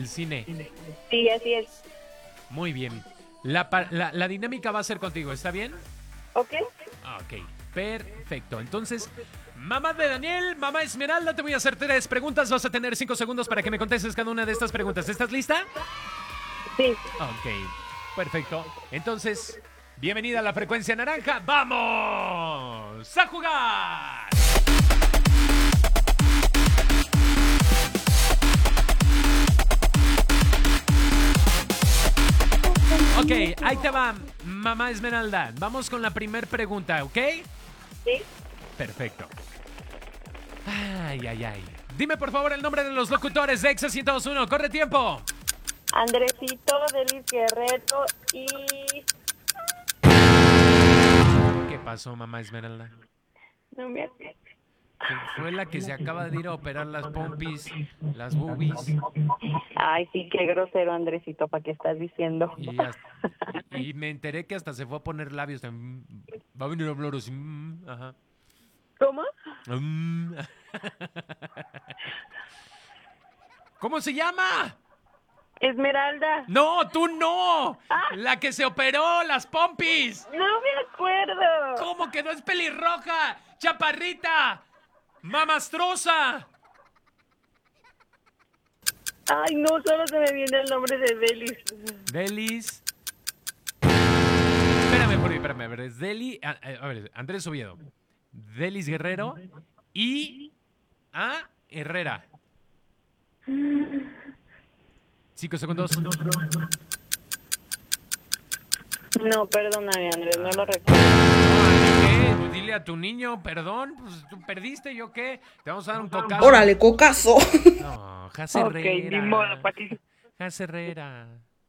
del cine. Sí, así es. Muy bien. La dinámica va a ser contigo, ¿está bien? ¿Ok? Ok, perfecto. Entonces, mamá de Daniel, mamá Esmeralda, te voy a hacer 3 preguntas. Vas a tener 5 segundos para que me contestes cada una de estas preguntas. ¿Estás lista? Sí. Ok, perfecto. Entonces, bienvenida a la frecuencia naranja. ¡Vamos a jugar! Ok, ahí te va, mamá Esmeralda. Vamos con la primera pregunta, ¿ok? Sí. Perfecto. Ay, ay, ay. Dime por favor el nombre de los locutores de Exa 102.1. ¡Corre tiempo! Andresito, Delis Guerrero y... ¿Qué pasó, mamá Esmeralda? No me acuerdo. Fue la que se acaba de ir a operar las pompis, las boobies. Ay, sí, qué grosero, Andresito, ¿para qué estás diciendo? Y me enteré que hasta se fue a poner labios. Va a venir a hablar así. Ajá. ¿Cómo? ¿Cómo se llama? Esmeralda. No, tú no. Ah. La que se operó, las pompis. No me acuerdo. ¿Cómo que no es pelirroja? Chaparrita. Mamastrosa. Ay, no, solo se me viene el nombre de Delis. Delis. Espérame, a ver, es Deli. A ver, Andrés Oviedo. Delis Guerrero y A. Herrera. 5 segundos. No, perdóname, Andrés, no lo recuerdo. ¿Qué? Pues dile a tu niño, perdón, pues tú perdiste, ¿yo qué? Te vamos a dar un cocazo. ¡Órale, cocazo! No, Jas Herrera. Ok, ni modo, Pati. Jas Herrera.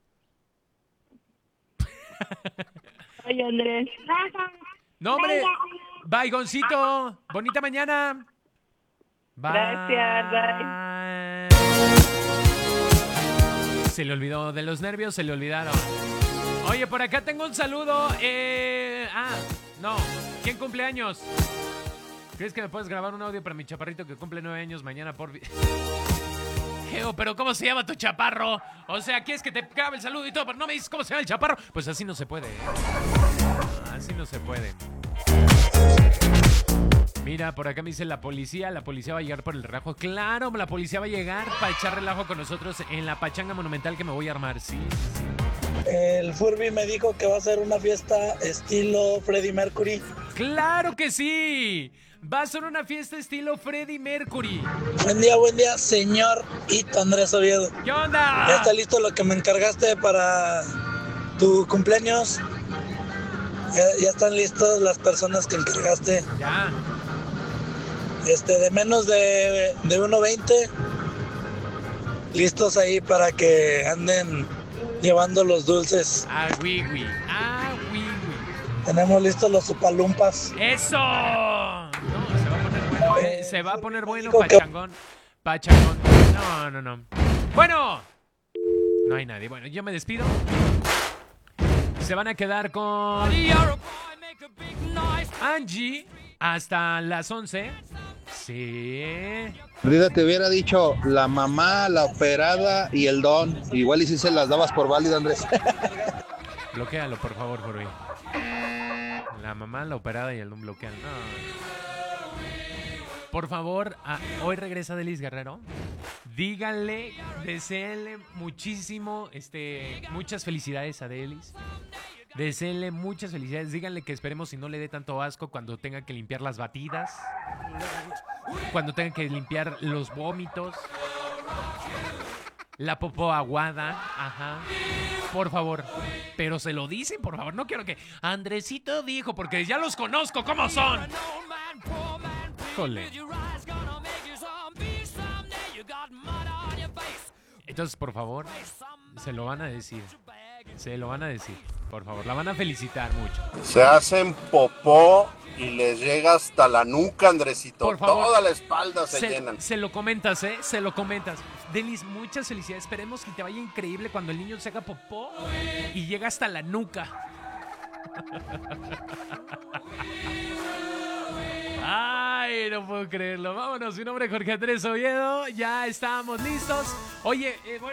Ay, Andrés. No, hombre. Baigoncito. Bonita mañana. Bye. Gracias, bye. Se le olvidó de los nervios, se le olvidaron. Oye, por acá tengo un saludo. No. ¿Quién cumple años? ¿Crees que me puedes grabar un audio para mi chaparrito que cumple 9 años mañana por... Geo, pero ¿cómo se llama tu chaparro? O sea, ¿quieres que te grabe el saludo y todo, pero no me dices cómo se llama el chaparro? Pues así no se puede, ¿eh? Así no se puede. Mira, por acá me dice la policía va a llegar por el relajo. Claro, la policía va a llegar para echar relajo con nosotros en la pachanga monumental que me voy a armar, sí. El Furby me dijo que va a ser una fiesta estilo Freddie Mercury. ¡Claro que sí! Va a ser una fiesta estilo Freddie Mercury. Buen día, señor Hito Andrés Oviedo. ¿Qué onda? ¿Ya está listo lo que me encargaste para tu cumpleaños? ¿Ya están listos las personas que encargaste? Ya. De menos de 1.20. Listos ahí para que anden llevando los dulces. Ah, oui. Tenemos listos los supalumpas. ¡Eso! No, se va a poner bueno, pachangón. No. Bueno. No hay nadie. Bueno, yo me despido. Se van a quedar con Angie hasta las 11. Sí. Rida, te hubiera dicho la mamá, la operada y el don. Igual y si se las dabas por válido, Andrés. Bloquéalo, por favor, Jorge. La mamá, la operada y el don bloquean. No. Por favor, hoy regresa Delis Guerrero. Díganle, deseenle muchísimo, muchas felicidades a Delis. Deseenle muchas felicidades. Díganle que esperemos si no le dé tanto asco cuando tenga que limpiar las batidas. Cuando tenga que limpiar los vómitos. La popó aguada. Ajá. Por favor. Pero se lo dicen, por favor. No quiero que Andresito dijo, porque ya los conozco cómo son. Híjole. Entonces, por favor, se lo van a decir. Por favor, la van a felicitar mucho. Se hacen popó y les llega hasta la nuca, Andresito. Por favor, toda la espalda se llenan. Se lo comentas, ¿eh? Se lo comentas. Delis, muchas felicidades. Esperemos que te vaya increíble cuando el niño se haga popó y llega hasta la nuca. Ay, no puedo creerlo. Vámonos, mi nombre es Jorge Andrés Oviedo. Ya estamos listos. Oye, bueno.